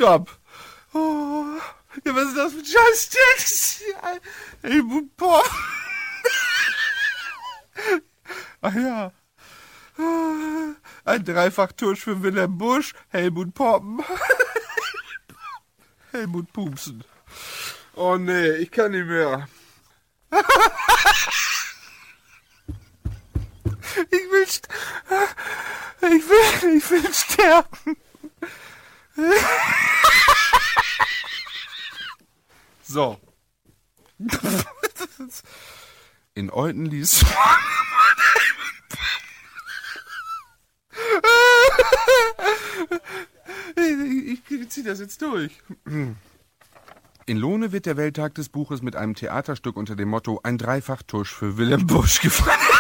Stopp. Oh, ja, was ist das für ein Scheiß-Text? Helmut Poppen. Ach ja. Ein Dreifachtusch für Wilhelm Busch, Helmut Poppen. Helmut Pupsen. Oh nee, ich kann nicht mehr. Ich will sterben. So. In Olten ließ... Ich zieh das jetzt durch. In Lohne wird der Welttag des Buches mit einem Theaterstück unter dem Motto Ein Dreifachtusch für Wilhelm Busch gefeiert.